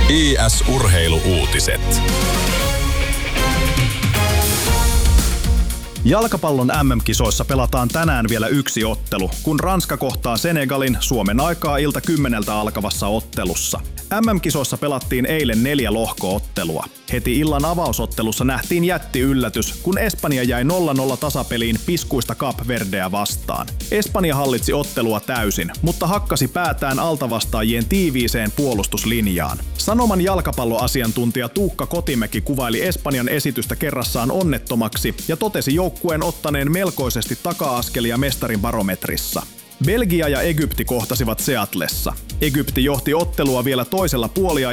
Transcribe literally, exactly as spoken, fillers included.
I S-urheilu-uutiset. Jalkapallon äm äm-kisoissa pelataan tänään vielä yksi ottelu, kun Ranska kohtaa Senegalin Suomen aikaa ilta kymmeneltä alkavassa ottelussa. äm äm-kisoissa pelattiin eilen neljä lohko-ottelua. Heti illan avausottelussa nähtiin jätti-yllätys, kun Espanja jäi nolla nolla tasapeliin piskuista Kap Verdeä vastaan. Espanja hallitsi ottelua täysin, mutta hakkasi päätään altavastaajien tiiviiseen puolustuslinjaan. Sanoman jalkapalloasiantuntija Tuukka Kotimäki kuvaili Espanjan esitystä kerrassaan onnettomaksi ja totesi joukkueen ottaneen melkoisesti taka-askelia mestarin barometrissa. Belgia ja Egypti kohtasivat Seatlessa. Egypti johti ottelua vielä toisella puoliajalla